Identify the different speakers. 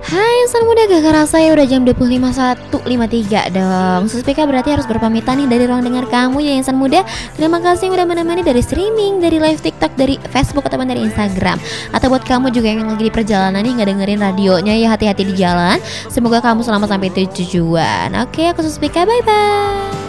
Speaker 1: Hai insan muda, gak kerasa ya udah jam 25.153 dong. Suspika berarti harus berpamitan nih dari ruang dengar kamu ya insan muda. Terima kasih udah menemani dari streaming, dari live TikTok, dari Facebook ataupun dari Instagram. Atau buat kamu juga yang lagi di perjalanan nih nggak dengerin radionya ya, hati-hati di jalan. Semoga kamu selamat sampai tujuan. Oke, aku Suspika, bye bye.